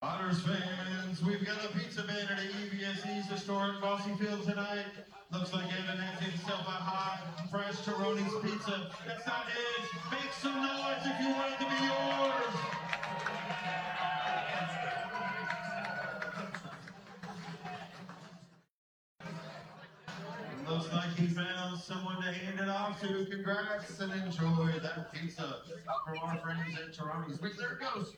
Otters fans, we've got a pizza man at EVSE's historic Bossy Field tonight. Looks like Evan has himself a hot, fresh Toroni's pizza. That's not his. Make some noise if you want it to be yours. Looks like he found someone to hand it off to. Congrats and enjoy that pizza from our friends at Toroni's. Wait, there it goes.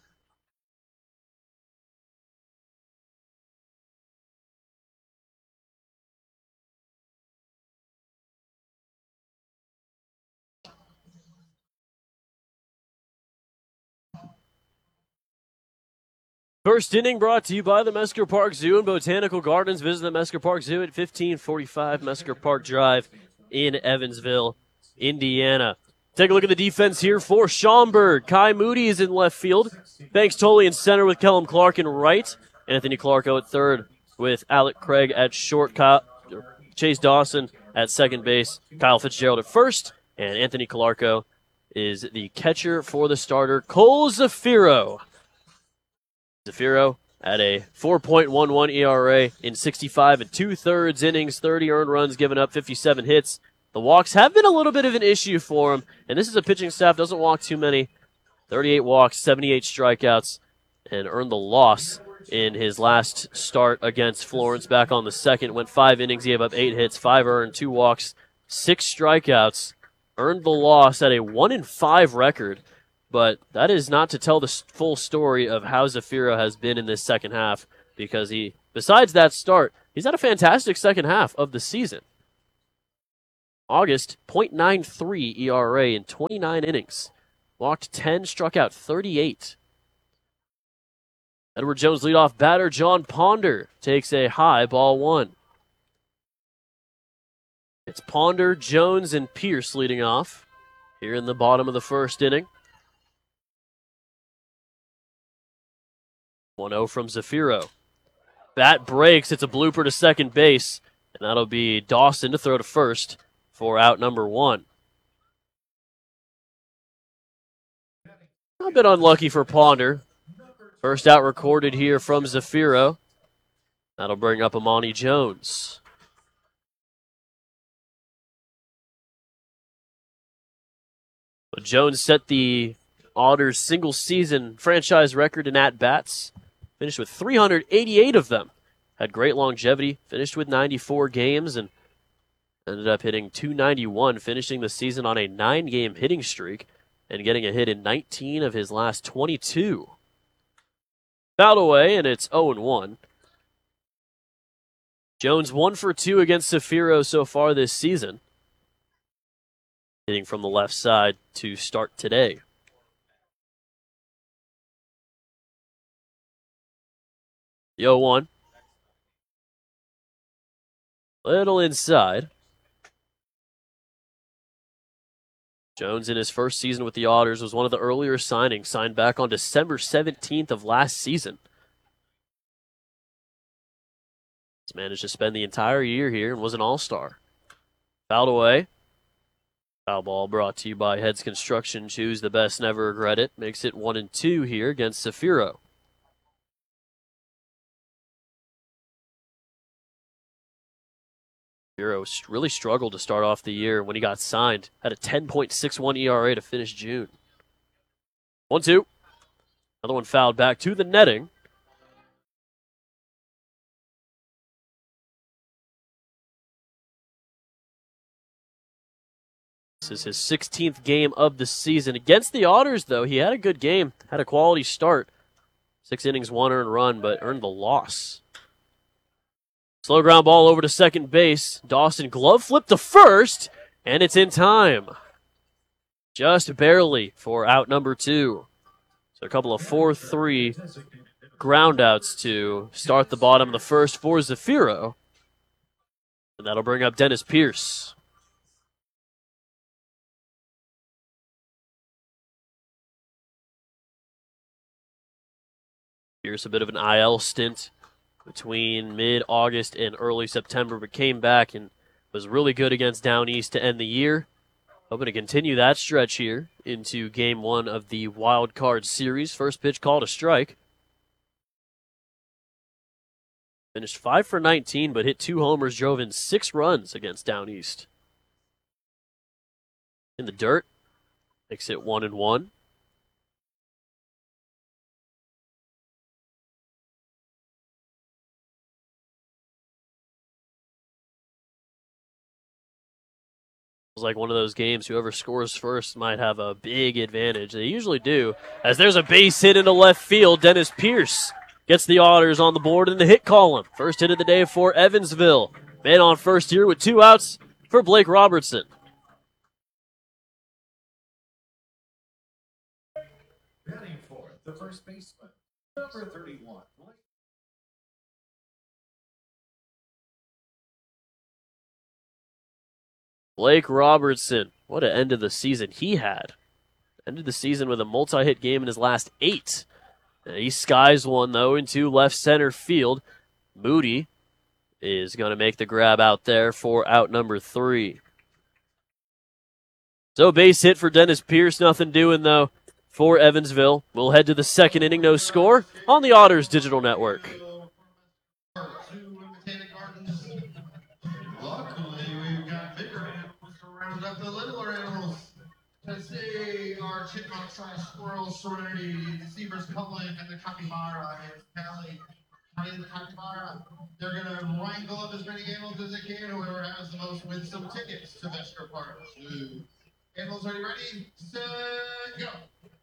First inning brought to you by the Mesker Park Zoo and Botanical Gardens. Visit the Mesker Park Zoo at 1545 Mesker Park Drive in Evansville, Indiana. Take a look at the defense here for Schaumburg. Kai Moody is in left field. Banks Tolley in center with Kellum Clark in right. Anthony Clarko at third with Alec Craig at short. Chase Dawson at second base. Kyle Fitzgerald at first. And Anthony Clarko is the catcher for the starter, Cole Zafiro. Zafiro at a 4.11 ERA in 65 and 2/3 innings, 30 earned runs given up, 57 hits. The walks have been a little bit of an issue for him, and this is a pitching staff doesn't walk too many. 38 walks, 78 strikeouts, and earned the loss in his last start against Florence back on the second. Went 5 innings, gave up 8 hits, 5 earned, 2 walks, 6 strikeouts. Earned the loss at a 1-5 record. But that is not to tell the full story of how Zafiro has been in this second half, because besides that start, he's had a fantastic second half of the season. August, .93 ERA in 29 innings. Walked 10, struck out 38. Edward Jones leadoff batter John Ponder takes a high, ball 1. It's Ponder, Jones, and Pierce leading off here in the bottom of the first inning. 1-0 from Zafiro. Bat breaks. It's a blooper to second base, and that'll be Dawson to throw to first for out number 1. A bit unlucky for Ponder. First out recorded here from Zafiro. That'll bring up Amani Jones. But Jones set the Otters single season franchise record in at-bats. Finished with 388 of them. Had great longevity. Finished with 94 games and ended up hitting .291, finishing the season on a 9-game hitting streak and getting a hit in 19 of his last 22. Fouled away, and it's 0-1. Jones 1 for 2 against Zafiro so far this season. Hitting from the left side to start today. The 0-1. Little inside. Jones in his first season with the Otters was one of the earlier signings, signed back on December 17th of last season. He's managed to spend the entire year here and was an all-star. Fouled away. Foul ball brought to you by Heads Construction. Choose the best, never regret it. Makes it 1-2 here against Zafiro. Zafiro really struggled to start off the year when he got signed. Had a 10.61 ERA to finish June. 1-2. Another one fouled back to the netting. This is his 16th game of the season. Against the Otters, though, he had a good game. Had a quality start. 6 innings, 1 earned run, but earned the loss. Slow ground ball over to second base. Dawson glove flip to first, and it's in time. Just barely for out number 2. So a couple of 4-3 groundouts to start the bottom of the first for Zafiro. And that'll bring up Dennis Pierce. Pierce a bit of an IL stint between mid-August and early September, but came back and was really good against Down East to end the year. Hoping to continue that stretch here into Game 1 of the Wild Card Series. First pitch called a strike. Finished 5 for 19, but hit 2 homers, drove in 6 runs against Down East. In the dirt, makes it 1-1. It's like one of those games, whoever scores first might have a big advantage. They usually do, as there's a base hit into left field. Dennis Pierce gets the Otters on the board in the hit column. First hit of the day for Evansville. Man on first here with 2 outs for Blake Robertson. Batting fourth, the first baseman, number 31. Blake Robertson, what an end of the season he had. Ended the season with a multi-hit game in his last 8. And he skies one, though, into left center field. Moody is going to make the grab out there for out number 3. So base hit for Dennis Pierce, nothing doing, though, for Evansville. We'll head to the second inning, no score, on the Otters Digital Network. Luckily, we've got bigger animals to round up the littler animals. Let's see our chipmunk/squirrel serenity, the zebras public, and the capybara is Callie. Callie the capybara. They're going to wrangle up as many animals as they can. Whoever has the most wins some tickets to Mesker Park Zoo. Animals, are you ready? Set, go.